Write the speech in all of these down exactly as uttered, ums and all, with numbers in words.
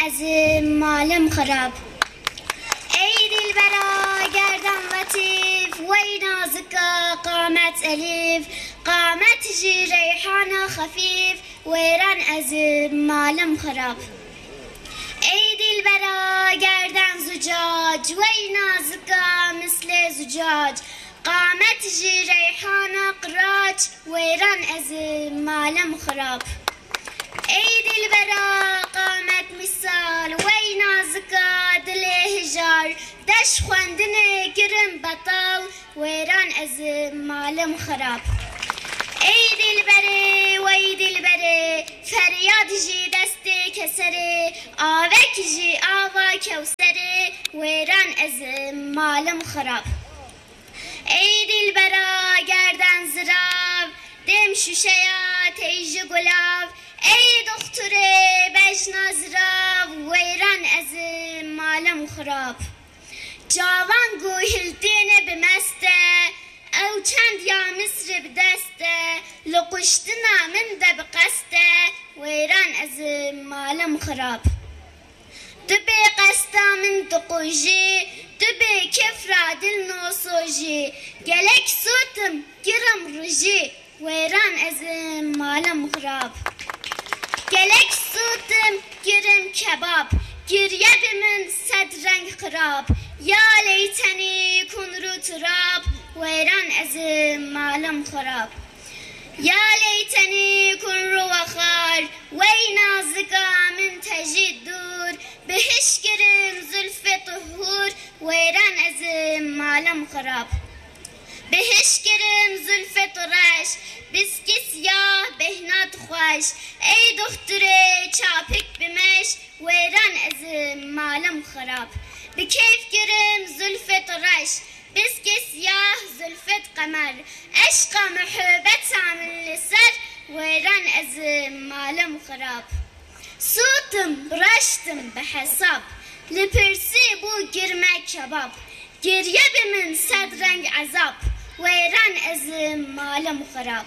از مالم خراب. ای دلبرا گردن لطیف وی نازکا قامت الیف، قامت جی ریحان خفیف ویران از مالم خراب. ای دلبرا گردن زجاج وی نازکا مثل زجاج، قامت جی ریحان قراج ویران از مالم خراب. ای دلبرا قامت مثال وی نازکا دل هجار، دش خواندن گرم بطال ویران از مالم خراب. ای دلبره وی دلبره فریاد جی دست کسره، آوک جی آوا کوسره ویران از مالم خراب. ای دلبرا گردن زراب دم شوشیا تیج گلاب، ای دختر بجنا زراب ویران از مالم خراب. جوان گوهلتین بمسته او چند یا مصر بدسته، لقشتنا من ده بقسته ویران از مالم خراب. دبی قستا من دقوجی دبی کفرا دل نوسوجی، گلک سوتم گرم روجی ویران از مالم خراب. گلک سوتم گرم کباب، گریه من صد رنگ خراب، یا لیتنی کن رو تراب ویران از مالم خراب. یا لیتنی کن رو وخار وی نازکا من تجید دور، بهش گرم زلف طهور ویران از مالم خراب. بهش گرم زلف طرش بسکی سیاه بهنات خوش، ای دختر چاپک بمش ویران از مالم خراب. بکیف گرم زلف طرش بسکی سیاه زلفت قمر، عشق محبت من لسر ویران از مالم خراب. سوتم برشتم به حساب لپرسی بو گرمه کباب، گریه به من صد رنگ عذاب ویران از مالم خراب.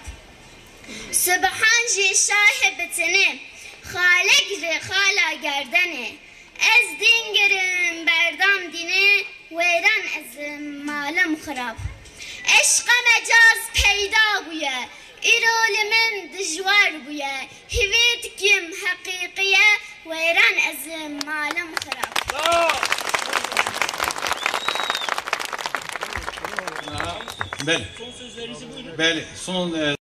سبحان جی شاه بتنه خالق ر خالا گردنه، از دین گرم بردام دینه ویران از مالم خراب. عشق مجاز پیدا بویه ایرول من دجوار بویه، هویت کم حقیقیه ویران از مالم خراب. بله بله son